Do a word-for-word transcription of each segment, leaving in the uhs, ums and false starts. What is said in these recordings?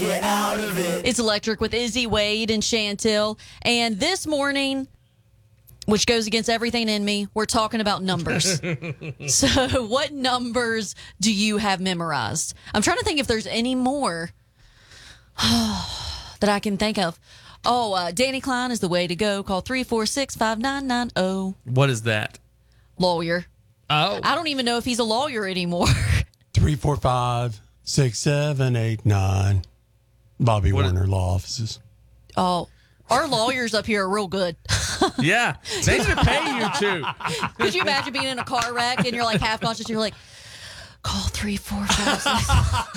get out of it. It's Electric with Izzy, Wade, and Chantel. And this morning, which goes against everything in me, we're talking about numbers. So what numbers do you have memorized? I'm trying to think if there's any more that I can think of. Oh, uh, Danny Klein is the way to go. Call three four six, five nine nine zero. What is that? Lawyer. Oh. I don't even know if he's a lawyer anymore. Three, four, five, six, seven, eight, nine. Bobby What- Warner Law Offices. Oh, our lawyers up here are real good. Yeah. They should pay you, too. Could you imagine being in a car wreck and you're like half conscious and you're like, call three, four, five, six.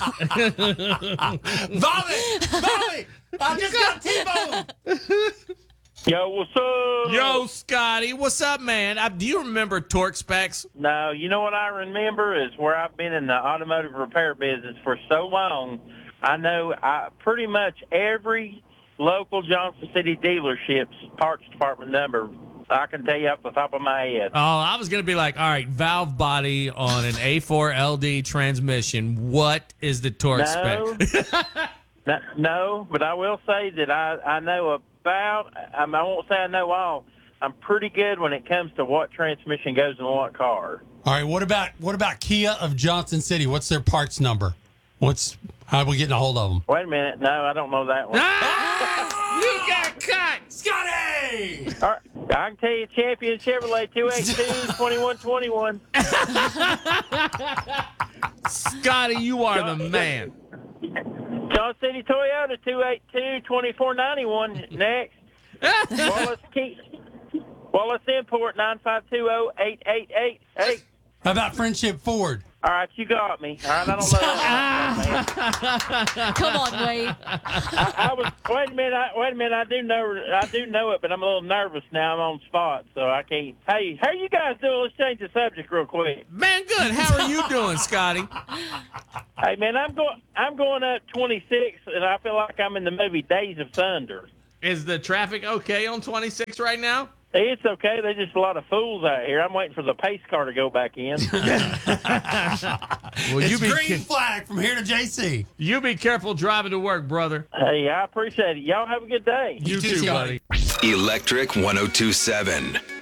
Bobby! Bobby! I just got T-boned! Yo, what's up? Yo, Scotty. What's up, man? I, do you remember Torque Specs? No, you know what I remember is where I've been in the automotive repair business for so long. I know I, pretty much every local Johnson City dealership's parts department number. I can tell you off the top of my head. Oh, I was going to be like, all right, valve body on an A four L D transmission. What is the torque No. spec? no, no, but I will say that I, I know about, I, mean, I won't say I know all. I'm pretty good when it comes to what transmission goes in what car. All right, what about what about Kia of Johnson City? What's their parts number? What's how are we getting a hold of them? Wait a minute. No, I don't know that one. Ah! You got cut! Scotty! All right. I can tell you Champion Chevrolet two eight two, twenty-one twenty-one. Scotty, you are the man. John City Toyota two eight two, twenty-four ninety-one. Next. Wallace Key. Wallace Import nine five two zero, eight eight eight eight. How about Friendship Ford? All right, you got me. All right, I don't know that one, man. Come on, Wade. I, I was wait a minute. I, wait a minute. I do know. I do know it, but I'm a little nervous now. I'm on spot, so I can't. Hey, how you guys doing? Let's change the subject real quick. Man, good. How are you doing, Scotty? Hey, man, I'm going. I'm going up twenty-six, and I feel like I'm in the movie Days of Thunder. Is the traffic okay on twenty-six right now? It's okay. There's just a lot of fools out here. I'm waiting for the pace car to go back in. Well, you It's be green ca- flag from here to J C. you be careful driving to work, brother. Hey, I appreciate it. Y'all have a good day. You, You too, too, Scotty. buddy. Electric ten twenty-seven.